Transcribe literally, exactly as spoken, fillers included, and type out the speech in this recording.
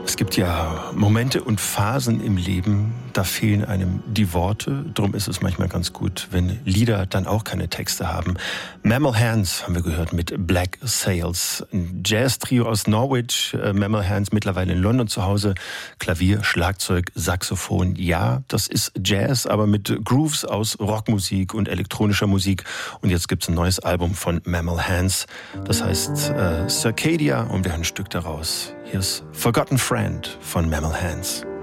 Es gibt ja Momente und Phasen im Leben, da fehlen einem die Worte. Drum ist es manchmal ganz gut, wenn Lieder dann auch keine Texte haben. Mammal Hands haben wir gehört mit Black Sails. Ein Jazz-Trio aus Norwich. Mammal Hands mittlerweile in London zu Hause. Klavier, Schlagzeug, Saxophon. Ja, das ist Jazz, aber mit Grooves aus Rockmusik und elektronischer Musik. Und jetzt gibt's ein neues Album von Mammal Hands. Das heißt äh, Circadia und wir hören ein Stück daraus. Hier ist Forgotten Friend von Mammal Hands.